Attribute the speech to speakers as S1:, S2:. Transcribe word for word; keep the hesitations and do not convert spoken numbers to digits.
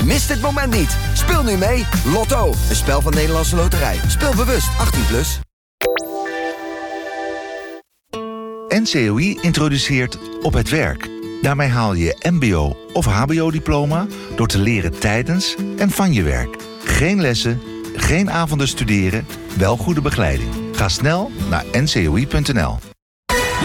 S1: Mis dit moment niet. Speel nu mee. Lotto, een spel van Nederlandse Loterij. Speel bewust, achttien plus.
S2: N C O I introduceert Op het Werk. Daarmee haal je mbo- of hbo-diploma door te leren tijdens en van je werk. Geen lessen, geen avonden studeren, wel goede begeleiding. Ga snel naar n c o i punt n l.